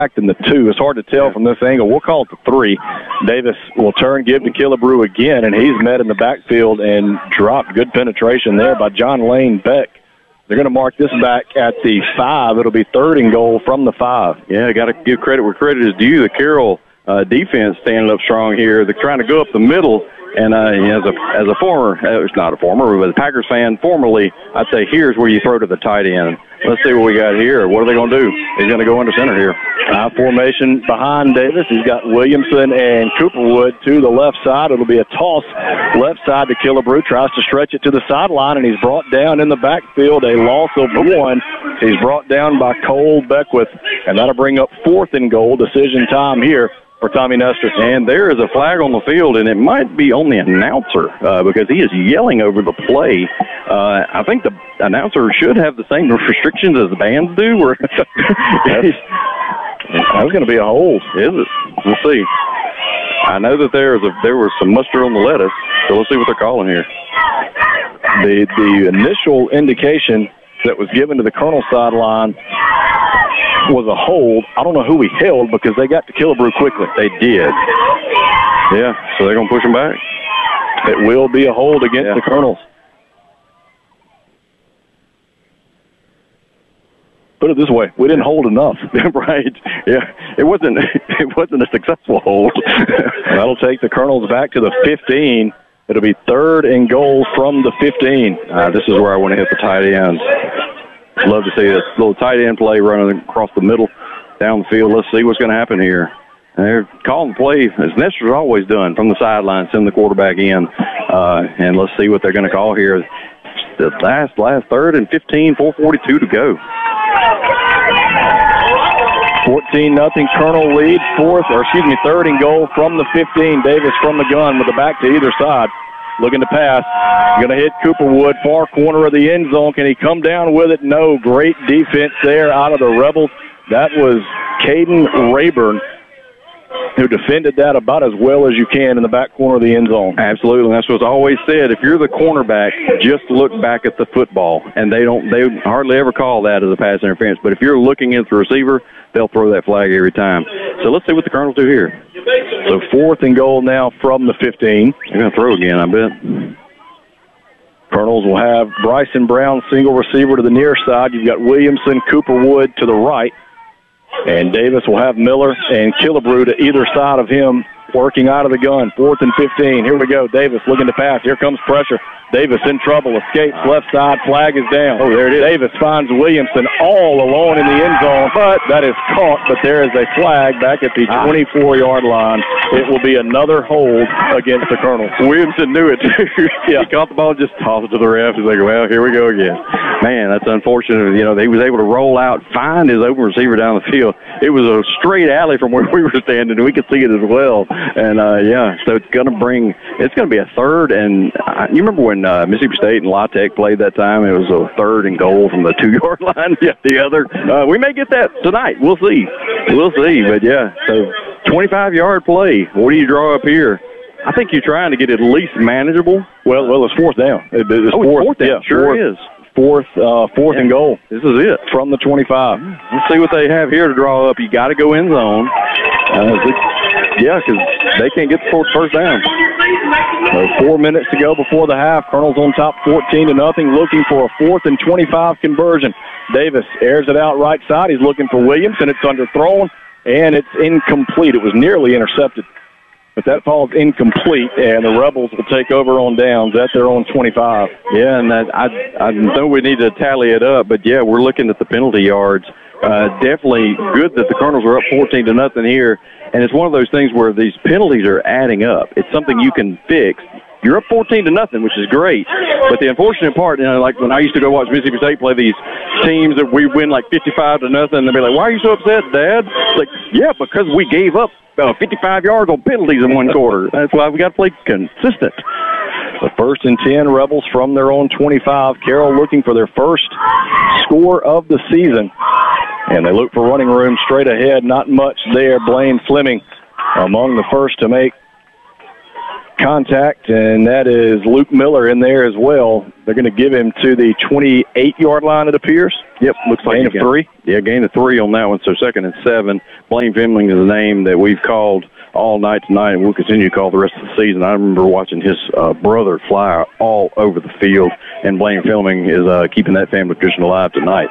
than the 2. It's hard to tell from this angle. We'll call it the 3. Davis will turn, give to Killebrew again, and he's met in the backfield and dropped. Good penetration there by John Lane Beck. They're going to mark this back at the 5. It'll be 3rd and goal from the 5. Yeah, got to give credit where credit is due. The Carroll defense standing up strong here. They're trying to go up the middle. And as a former, it's not a former, but a Packers fan, formerly, I'd say here's where you throw to the tight end. Let's see what we got here. What are they going to do? He's going to go under center here. Formation behind Davis. He's got Williamson and Cooperwood to the left side. It'll be a toss left side to Killebrew. Tries to stretch it to the sideline, and he's brought down in the backfield. A loss of 1. He's brought down by Cole Beckwith, and that'll bring up 4th and goal. Decision time here for Tommy Nestor. And there is a flag on the field, and it might be on the announcer because he is yelling over the play. I think the announcer should have the same restrictions as the bands do. That was going to be a hold. Is it? We'll see. I know that there was some mustard on the lettuce, so let's see what they're calling here. The initial indication that was given to the Colonel sideline was a hold. I don't know who he held because they got to Killebrew quickly. They did. Yeah, so they're going to push him back. It will be a hold against the Colonels. Put it this way, we didn't hold enough. Right. Yeah. It wasn't a successful hold. That'll take the Colonels back to the 15. It'll be 3rd and goal from the 15. This is where I want to hit the tight ends. Love to see this little tight end play running across the middle down the field. Let's see what's going to happen here. And they're calling the play, as Nestor's always done, from the sideline, send the quarterback in. And let's see what they're going to call here. The last 3rd and 15, 4:42 to go. 14-0 Colonel lead. 3rd and goal from the 15. Davis from the gun with the back to either side. Looking to pass. Going to hit Cooperwood, far corner of the end zone. Can he come down with it? No. Great defense there out of the Rebels. That was Caden Rayburn, who defended that about as well as you can in the back corner of the end zone. Absolutely. And that's what's always said. If you're the cornerback, just look back at the football. And they hardly ever call that as a pass interference. But if you're looking at the receiver, they'll throw that flag every time. So let's see what the Colonels do here. So 4th and goal now from the 15. They're going to throw again, I bet. Colonels will have Bryson Brown, single receiver to the near side. You've got Williamson, Cooperwood to the right. And Davis will have Miller and Killebrew to either side of him, working out of the gun. 4th and 15. Here we go. Davis looking to pass. Here comes pressure. Davis in trouble. Escapes left side. Flag is down. Oh, there it is. Davis finds Williamson all alone in the end zone, but that is caught. But there is a flag back at the 24-yard line. It will be another hold against the Colonels. Williamson knew it, too. He caught the ball, just tossed it to the ref. He's like, well, here we go again. Man, that's unfortunate. You know, he was able to roll out, find his open receiver down the field. It was a straight alley from where we were standing, and we could see it as well. And, so it's going to be a 3rd. And you remember when Mississippi State and La Tech played that time? It was a 3rd and goal from the 2-yard line. Yeah, the other. We may get that tonight. We'll see. But, yeah, so 25-yard play. What do you draw up here? I think you're trying to get at least manageable. Well, it's 4th down. It's fourth down. Yeah, sure is. 4th and goal. This is it. From the 25. Let's see what they have here to draw up. You got to go end zone. Because they can't get the first down. So 4 minutes to go before the half. Colonel's on top 14-0, looking for a 4th and 25 conversion. Davis airs it out right side. He's looking for Williams, and it's underthrown, and it's incomplete. It was nearly intercepted, but that falls incomplete, and the Rebels will take over on downs at their own 25. Yeah, and I know we need to tally it up, but, yeah, we're looking at the penalty yards. Definitely good that the Colonels are up 14-0 here. And it's one of those things where these penalties are adding up. It's something you can fix. You're up 14-0, which is great. But the unfortunate part, like when I used to go watch Mississippi State play these teams that we win like 55-0, and they'll be like, why are you so upset, Dad? It's like, yeah, because we gave up 55 yards on penalties in one quarter. That's why we got to play consistent. The 1st and 10, Rebels from their own 25. Carroll looking for their first score of the season. And they look for running room straight ahead. Not much there. Blaine Fleming among the first to make contact, and that is Luke Miller in there as well. They're going to give him to the 28-yard line, it appears. Yep, looks like gain of 3. Yeah, gain of 3 on that one, so 2nd and 7. Blaine Fleming is a name that we've called all night tonight, and we'll continue to call the rest of the season. I remember watching his brother fly all over the field, and Blaine Fleming is keeping that family tradition alive tonight.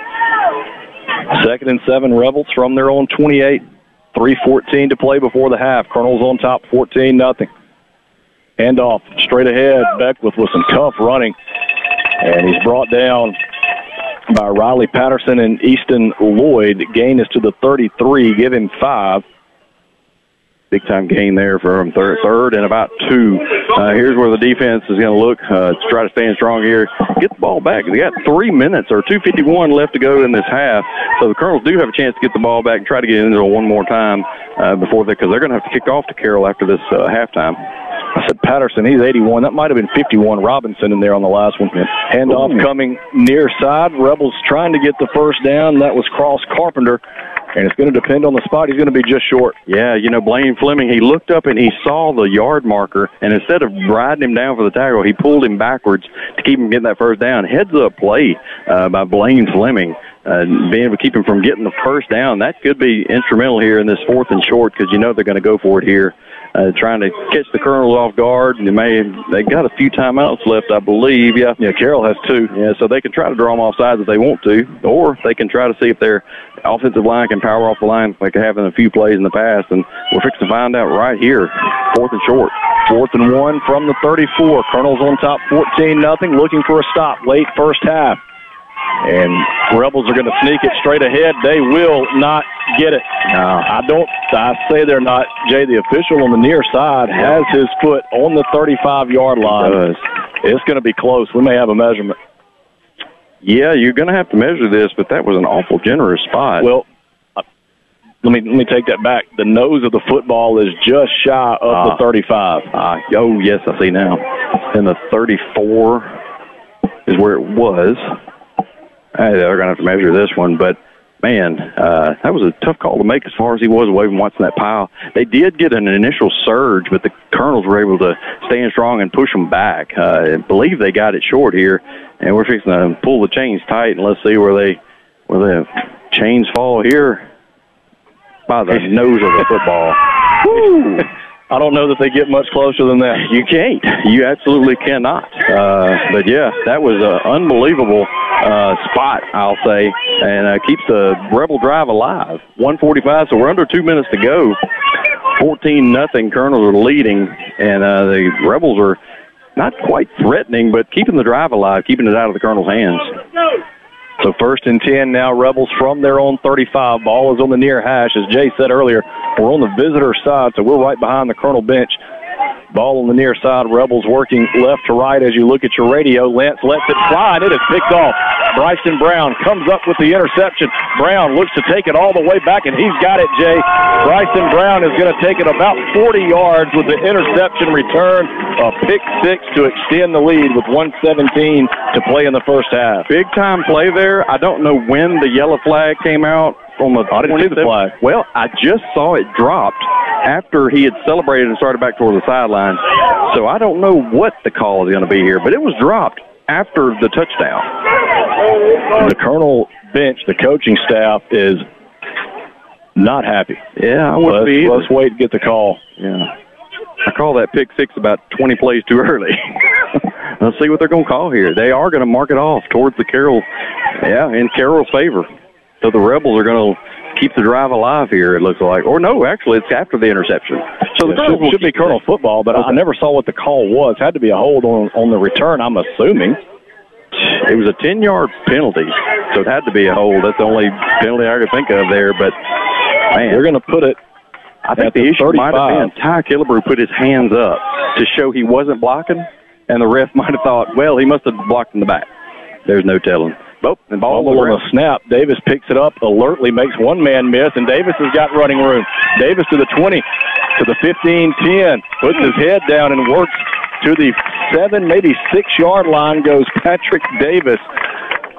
2nd and 7, Rebels from their own 28. 3:14 to play before the half. Colonel's on top, 14-0. Handoff straight ahead. Beckwith with some tough running, and he's brought down by Riley Patterson and Easton Lloyd. Gain is to the 33. Give him 5. Big-time gain there from third and about 2. Here's where the defense is going to look to try to stand strong here. Get the ball back. They got 3 minutes or 2:51 left to go in this half. So the Colonels do have a chance to get the ball back and try to get into it one more time because they're going to have to kick off to Carroll after this halftime. I said Patterson, he's 81. That might have been 51. Robinson in there on the last one. Handoff coming near side. Rebels trying to get the first down. That was Cross Carpenter. And it's going to depend on the spot. He's going to be just short. Yeah, Blaine Fleming, he looked up and he saw the yard marker, and instead of riding him down for the tackle, he pulled him backwards to keep him getting that first down. Heads-up play by Blaine Fleming, being able to keep him from getting the first down. That could be instrumental here in this 4th and short because they're going to go for it here, trying to catch the Colonels off guard. They got a few timeouts left, I believe. Yeah, Carroll has 2. Yeah, so they can try to draw them off sides if they want to, or they can try to see if their offensive line can power off the line like they have in a few plays in the past, and we're fixing to find out right here. 4th and short. 4th and 1 from the 34. Colonels on top 14-0, looking for a stop late first half. And Rebels are going to sneak it straight ahead. They will not get it. No. I say they're not. Jay, the official on the near side, has his foot on the 35-yard line. It's going to be close. We may have a measurement. Yeah, you're going to have to measure this, but that was an awful generous spot. Well, let me take that back. The nose of the football is just shy of the 35. Oh, yes, I see now. And the 34 is where it was. They're going to have to measure this one, but, man, that was a tough call to make as far as he was away from watching that pile. They did get an initial surge, but the Colonels were able to stand strong and push them back. I believe they got it short here, and we're fixing to pull the chains tight, and let's see where the chains fall here by the nose of the football. Woo! I don't know that they get much closer than that. You can't. You absolutely cannot. But, yeah, that was an unbelievable spot, I'll say, and keeps the Rebel drive alive. 1:45, so we're under 2 minutes to go. 14-0, Colonels are leading, and the Rebels are not quite threatening, but keeping the drive alive, keeping it out of the Colonels' hands. So 1st and 10 now, Rebels from their own 35. Ball is on the near hash. As Jay said earlier, we're on the visitor side, so we're right behind the Colonel bench. Ball on the near side, Rebels working left to right as you look at your radio. Lance lets it fly, and it is picked off. Bryson Brown comes up with the interception. Brown looks to take it all the way back, and he's got it, Jay. Bryson Brown is going to take it about 40 yards with the interception return. A pick 6 to extend the lead with 1:17 to play in the first half. Big-time play there. I don't know when the yellow flag came out. I didn't see the flag. Well, I just saw it dropped after he had celebrated and started back toward the sideline. So I don't know what the call is going to be here, but it was dropped after the touchdown. The Colonel bench, the coaching staff, is not happy. Yeah, I would be. Let's wait and get the call. Yeah. I call that pick 6 about 20 plays too early. Let's see what they're going to call here. They are going to mark it off towards the Carroll, in Carroll's favor. So the Rebels are going to keep the drive alive here, it looks like. Or no, actually, it's after the interception. So the should be Colonel football, but I never saw what the call was. Had to be a hold on the return, I'm assuming. It was a 10-yard penalty, so it had to be a hold. That's the only penalty I could think of there. But, man, they're going to put it I think the issue might have been Ty Killebrew put his hands up to show he wasn't blocking, and the ref might have thought, well, he must have blocked in the back. There's no telling. Oh, and ball on a snap. Davis picks it up, alertly makes one man miss, and Davis has got running room. Davis to the 20, to the 15-10, puts his head down and works to the 7, maybe 6-yard line goes Patrick Davis.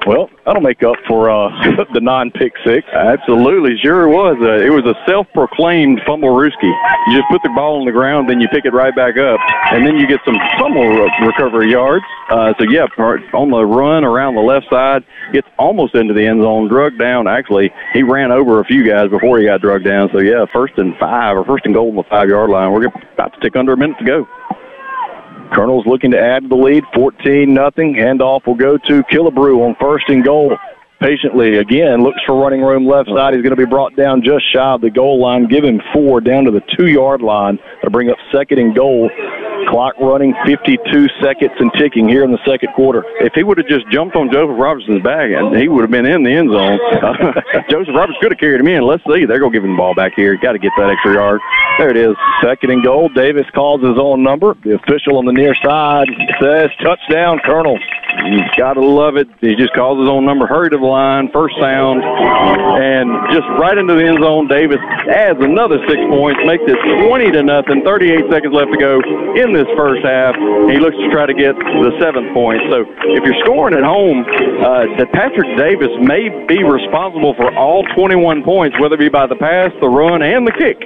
Well, that'll make up for the non-pick six. Absolutely, sure was. It was a self-proclaimed fumble-rooski. You just put the ball on the ground, then you pick it right back up, and then you get some fumble recovery yards. So, yeah, on the run around the left side, gets almost into the end zone, drugged down. Actually, he ran over a few guys before he got drugged down. So, yeah, 1st and 5 or 1st and goal on the 5-yard line. We're about to tick under a minute to go. Colonel's looking to add to the lead, 14-0. Handoff will go to Killebrew on 1st and goal. Patiently, again, looks for running room left side. He's going to be brought down just shy of the goal line. Give him 4 down to the 2-yard line. That'll bring up 2nd and goal. Clock running, 52 seconds and ticking here in the 2nd quarter. If he would have just jumped on Joseph Robertson's back, he would have been in the end zone. Joseph Roberts could have carried him in. Let's see. They're going to give him the ball back here. Got to get that extra yard. There it is. 2nd and goal. Davis calls his own number. The official on the near side says touchdown, Colonel. You got to love it. He just calls his own number. Hurry to the line. First sound. And just right into the end zone, Davis adds another 6 points, makes it 20-0. 38 seconds left to go in this first half. He looks to try to get the 7th point. So if you're scoring at home, that Patrick Davis may be responsible for all 21 points, whether it be by the pass, the run, and the kick.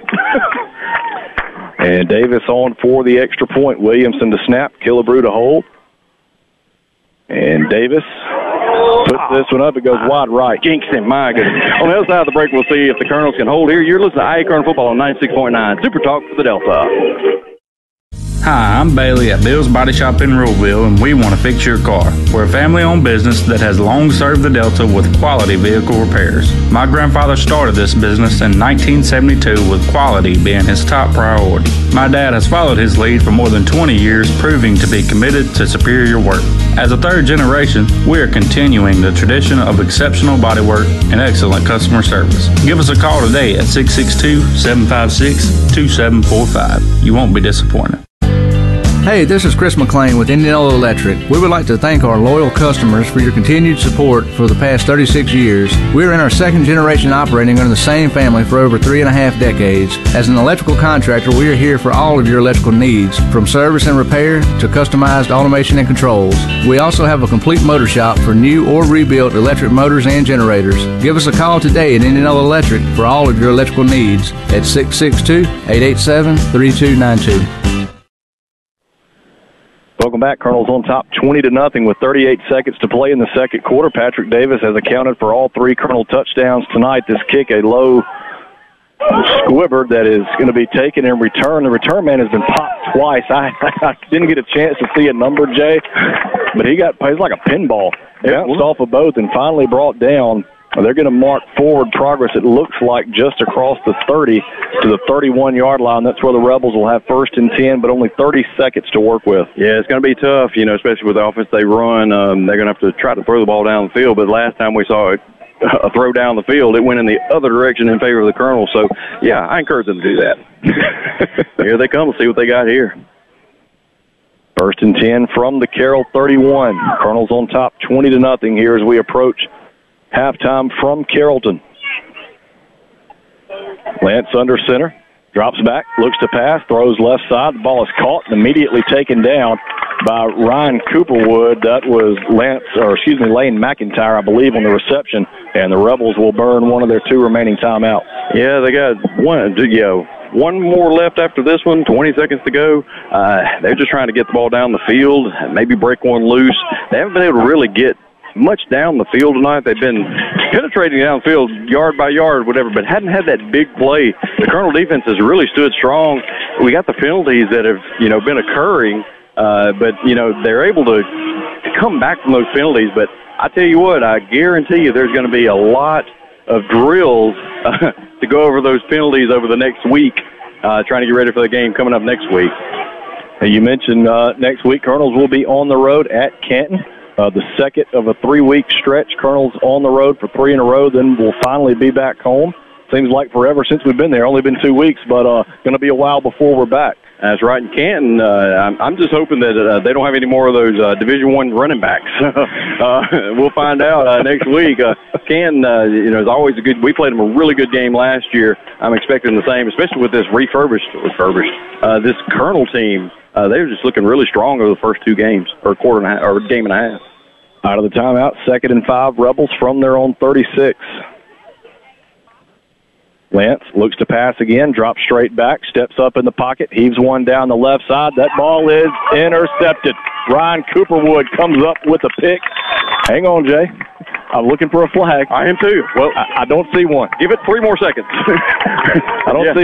And Davis on for the extra point. Williamson to snap. Killebrew to hold. And Davis puts this one up. It goes wide right. Jinxed him, my goodness. On the other side of the break, we'll see if the Colonels can hold here. You're listening to IA Colonel Football on 96.9 Super Talk for the Delta. Hi, I'm Bailey at Bill's Body Shop in Ruleville, and we want to fix your car. We're a family-owned business that has long served the Delta with quality vehicle repairs. My grandfather started this business in 1972 with quality being his top priority. My dad has followed his lead for more than 20 years, proving to be committed to superior work. As a third generation, we are continuing the tradition of exceptional bodywork and excellent customer service. Give us a call today at 662-756-2745. You won't be disappointed. Hey, this is Chris McLean with Indianola Electric. We would like to thank our loyal customers for your continued support for the past 36 years. We're in our 2nd generation operating under the same family for over 3.5 decades. As an electrical contractor, we are here for all of your electrical needs, from service and repair to customized automation and controls. We also have a complete motor shop for new or rebuilt electric motors and generators. Give us a call today at Indianola Electric for all of your electrical needs at 662-887-3292. Welcome back. Colonel's on top 20-0 with 38 seconds to play in the 2nd quarter. Patrick Davis has accounted for all 3 Colonel touchdowns tonight. This kick, a low squibber that is going to be taken in return. The return man has been popped twice. I didn't get a chance to see a number, Jay, but he's like a pinball. It bounced off of both and finally brought down. They're going to mark forward progress, it looks like, just across the 30 to the 31-yard line. That's where the Rebels will have 1st and 10, but only 30 seconds to work with. Yeah, it's going to be tough, especially with the offense they run. They're going to have to try to throw the ball down the field, but last time we saw a throw down the field, it went in the other direction in favor of the Colonel. So, yeah, I encourage them to do that. Here they come. We'll see what they got here. 1st and 10 from the Carroll 31. Colonel's on top 20-0 here as we approach halftime from Carrollton. Lance under center, drops back, looks to pass, throws left side. The ball is caught and immediately taken down by Ryan Cooperwood. That was Lane McIntyre, I believe, on the reception. And the Rebels will burn one of their 2 remaining timeouts. Yeah, they got one more left after this one, 20 seconds to go. They're just trying to get the ball down the field, maybe break one loose. They haven't been able to really get much down the field tonight. They've been penetrating downfield yard by yard, whatever, but hadn't had that big play. The Colonel defense has really stood strong. We got the penalties that have, been occurring, but, they're able to come back from those penalties. But I tell you what, I guarantee you there's going to be a lot of drills to go over those penalties over the next week, trying to get ready for the game coming up next week. You mentioned next week Colonels will be on the road at Canton. The second of a 3-week stretch. Colonel's on the road for 3 in a row, then we'll finally be back home. Seems like forever since we've been there. Only been 2 weeks, but going to be a while before we're back. That's right. In Canton, I'm just hoping that they don't have any more of those Division I running backs. We'll find out next week. Canton, is always we played them a really good game last year. I'm expecting the same, especially with this refurbished. This Colonel team. They were just looking really strong over the first 2 games, or quarter and a half, or game and a half. Out of the timeout, 2nd and 5, Rebels from their own 36. Lance looks to pass again, drops straight back, steps up in the pocket, heaves one down the left side. That ball is intercepted. Ryan Cooperwood comes up with a pick. Hang on, Jay. I'm looking for a flag. I am too. Well, I don't see one. Give it 3 more seconds. I don't see